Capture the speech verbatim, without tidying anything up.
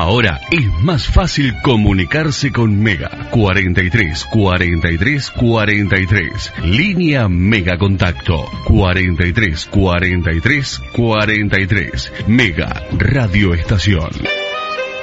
Ahora es más fácil comunicarse con Mega. cuarenta y tres, cuarenta y tres, cuarenta y tres. Línea Mega Contacto. cuarenta y tres, cuarenta y tres, cuarenta y tres. Mega Radio Estación.